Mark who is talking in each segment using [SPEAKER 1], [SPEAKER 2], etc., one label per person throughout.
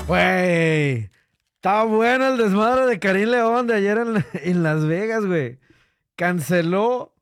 [SPEAKER 1] Güey, está bueno el desmadre de Karim León de ayer en Las Vegas, güey. Canceló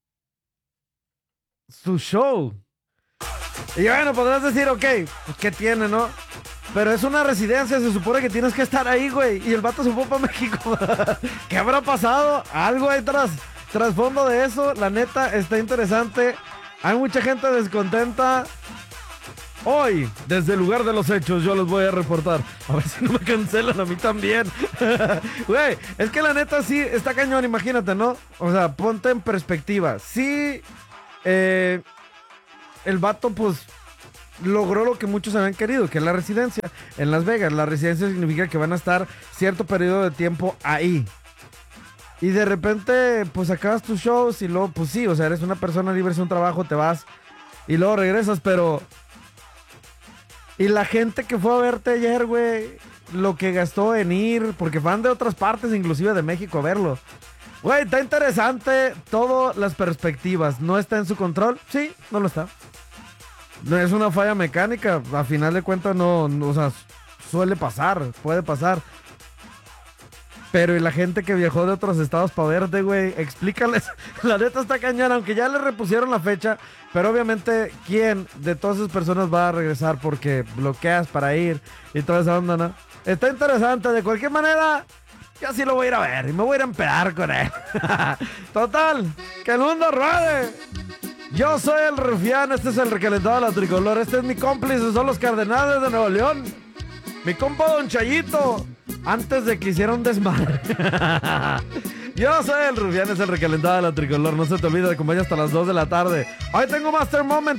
[SPEAKER 1] su show. Y bueno, podrás decir, ok, pues ¿qué tiene, no? Pero es una residencia, se supone que tienes que estar ahí, güey. Y el vato se fue para México. ¿Qué habrá pasado? Algo hay trasfondo de eso. La neta, está interesante. Hay mucha gente descontenta. Hoy, desde el lugar de los hechos, yo los voy a reportar. A ver si no me cancelan a mí también. Güey, es que la neta sí está cañón, imagínate, ¿no? O sea, ponte en perspectiva. Sí, el vato, pues, logró lo que muchos habían querido, que es la residencia en Las Vegas. La residencia significa que van a estar cierto periodo de tiempo ahí. Y de repente, pues, acabas tus shows y luego, pues sí, o sea, eres una persona libre, es un trabajo, te vas y luego regresas, pero... Y la gente que fue a verte ayer, güey, lo que gastó en ir, porque van de otras partes, inclusive de México, a verlo. Güey, está interesante todas las perspectivas. ¿No está en su control? Sí, no lo está. No es una falla mecánica, a final de cuentas no, o sea, suele pasar, puede pasar. Pero y la gente que viajó de otros estados para verte, güey, explícales. La neta está cañón, aunque ya le repusieron la fecha. Pero obviamente, ¿quién de todas esas personas va a regresar porque bloqueas para ir y toda esa onda, no? Está interesante, de cualquier manera, yo sí lo voy a ir a ver y me voy a ir a emperar con él. Total, que el mundo ruede. Yo soy el Rufián, este es el recalentado de la tricolor, este es mi cómplice, son los Cardenales de Nuevo León. Mi compa Don Chayito, antes de que hiciera un desmadre. Yo soy el Rufián, es el recalentado de la tricolor, no se te olvide de acompañar hasta las 2 de la tarde. Hoy tengo Master Moment.